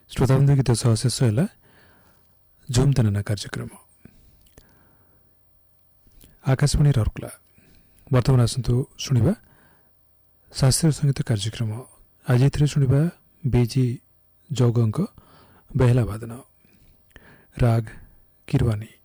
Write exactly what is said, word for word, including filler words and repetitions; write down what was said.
श्रोताबन्धु गीत सह शेष होला झुम तनना कार्यक्रम आकाशवाणी राउरकेला। वर्तमान आसन्तु शुणिबा शास्त्रीय संगीत कार्यक्रम। आज एथिरे शुणिबा बेजी जौगंक बेहला वादन राग किरवानी।